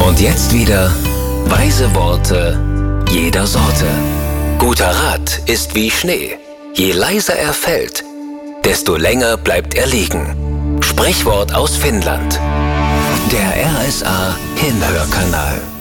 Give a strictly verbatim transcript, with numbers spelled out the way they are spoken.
Und jetzt wieder weise Worte jeder Sorte. Guter Rat ist wie Schnee. Je leiser er fällt, desto länger bleibt er liegen. Sprichwort aus Finnland. Der R S A Hinhörkanal.